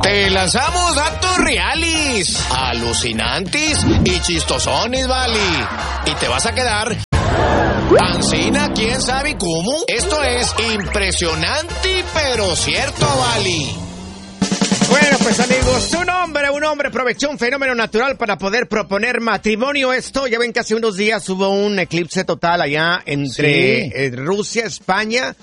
Te lanzamos datos reales, alucinantes y chistosones, vale. Y te vas a quedar... Ancina, ¿quién sabe cómo? Esto es impresionante, pero cierto, vale. Bueno, pues amigos, un hombre aprovechó un fenómeno natural para poder proponer matrimonio. Ya ven que hace unos días hubo un eclipse total allá entre Rusia, España,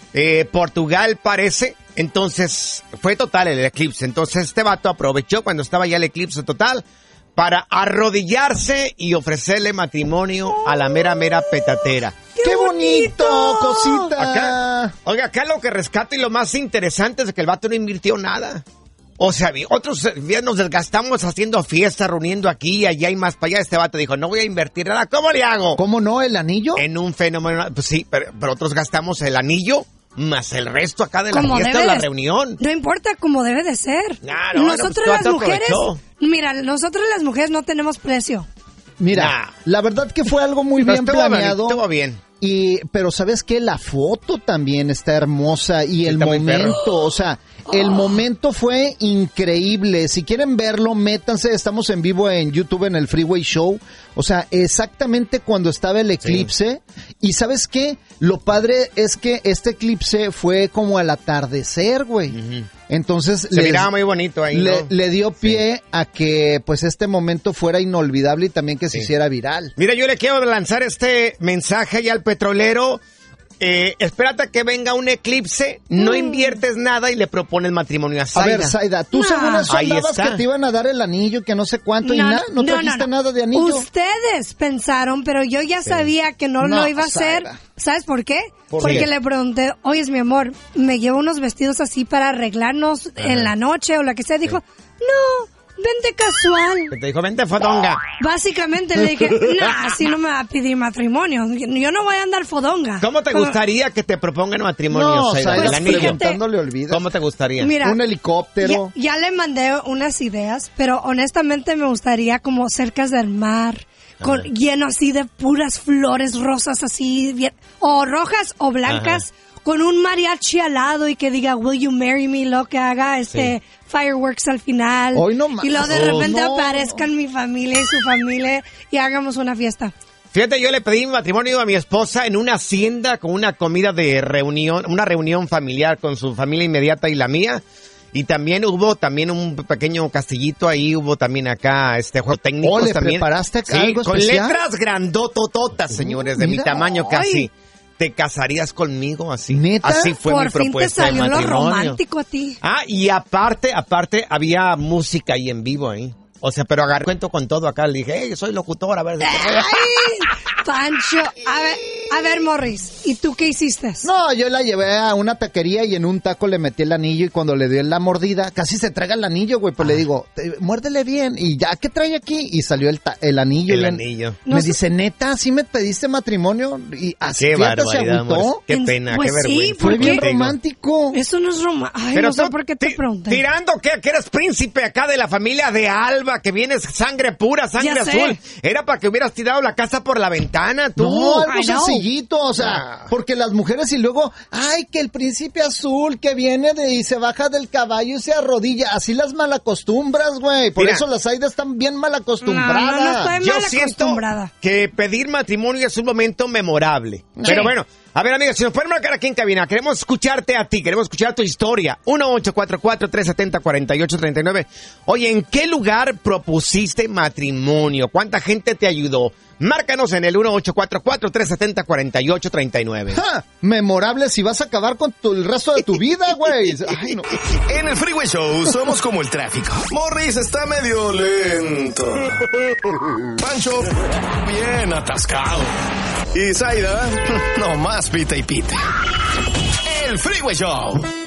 Portugal parece. Entonces, fue total el eclipse. Entonces, este vato aprovechó cuando estaba ya el eclipse total para arrodillarse y ofrecerle matrimonio a la mera petatera. ¡Qué bonito, cosita! Acá lo que rescato y lo más interesante es que el vato no invirtió nada. O sea, otros días nos desgastamos haciendo fiestas, reuniendo aquí y allá y más para allá. Este vato dijo, no voy a invertir nada. ¿Cómo le hago? ¿Cómo no? ¿El anillo? En un fenómeno, pues sí, pero otros gastamos el anillo más el resto acá de la fiesta o la reunión. No importa, como debe de ser. Claro, nosotros las mujeres, nosotros las mujeres no tenemos precio. Mira, la verdad que fue algo muy bien planeado. Estuvo bien. Pero ¿sabes qué? La foto también está hermosa y el momento, o sea, el momento fue increíble. Si quieren verlo, métanse, estamos en vivo en YouTube en el Freeway Show. O sea, exactamente cuando estaba el eclipse. Sí. Y ¿sabes qué? Lo padre es que este eclipse fue como al atardecer, güey. Uh-huh. Entonces se miraba muy bonito ahí, ¿no? Le dio pie a que pues este momento fuera inolvidable y también que se hiciera viral. Mira, yo le quiero lanzar este mensaje ya al petrolero. Espérate a que venga un eclipse, no inviertes nada y le propones matrimonio a Zaida. A ver, Zaida, tú según eso andabas que te iban a dar el anillo, que no sé cuánto, y nada, no trajiste nada de anillo. Ustedes pensaron, pero yo ya sabía que no lo iba a hacer. ¿Sabes por qué? Porque le pregunté, oye, mi amor, me llevo unos vestidos así para arreglarnos en la noche o lo que sea. Dijo, no. Vente casual. Te dijo, vente fodonga. Básicamente le dije, así no me va a pedir matrimonio. Yo no voy a andar fodonga. ¿Cómo te gustaría que te propongan matrimonio? No, Zaida, preguntando le olvidas. ¿Cómo te gustaría? Mira, un helicóptero. Ya le mandé unas ideas, pero honestamente me gustaría como cerca del mar, lleno así de puras flores rosas así, bien, o rojas o blancas. Ajá. Con un mariachi al lado y que diga, will you marry me, lo que haga fireworks al final. Hoy no y luego de repente aparezcan mi familia y su familia y hagamos una fiesta. Fíjate, yo le pedí matrimonio a mi esposa en una hacienda con una comida de reunión, una reunión familiar con su familia inmediata y la mía. Y también hubo un pequeño castillito ahí, hubo también acá juego técnico también. ¿Le preparaste algo con especial? Letras grandotototas, señores, de mi tamaño casi. Ay. ¿Te casarías conmigo así? ¿Neta? Así fue mi propuesta de matrimonio. Por fin te salió lo romántico a ti. Y aparte había música ahí en vivo ahí. O sea, pero agarré cuento con todo acá. Le dije, yo soy locutor, a ver. Pancho, a ver, Morris, ¿y tú qué hiciste? No, yo la llevé a una taquería y en un taco le metí el anillo y cuando le di la mordida, casi se traga el anillo, güey, pues le digo, muérdele bien y ya, ¿qué trae aquí? Y salió el anillo. El anillo. Me dice, neta, ¿sí me pediste matrimonio? Y así qué barbaridad, se agüitó. Qué pena, pues qué vergüenza. Sí, fue bien romántico. Eso no es romántico. Ay, pero no sé por qué te pregunté. Tirando que eres príncipe acá de la familia de Alba, que vienes sangre pura, sangre azul. Era para que hubieras tirado la casa por la ventana, tú. No, algo sencillito, o sea, porque las mujeres y luego, ay, que el príncipe azul que viene y se baja del caballo y se arrodilla, así las malacostumbras, güey. Por eso las Zaidas están bien malacostumbradas. No estoy Yo malacostumbrada. siento que pedir matrimonio es un momento memorable. Sí. Pero bueno, a ver, amigos, si nos pueden marcar aquí en cabina, queremos escucharte a ti, queremos escuchar tu historia. 1-844-370-4839. Oye, ¿en qué lugar propusiste matrimonio? ¿Cuánta gente te ayudó? Márcanos en el 1-844-370-4839. ¡Ja! Memorable si vas a acabar con el resto de tu vida, güey. Ay, no. En el Freeway Show somos como el tráfico. Morris está medio lento. Pancho, bien atascado. Y Zaida, no más pita y pita. El Freeway Show.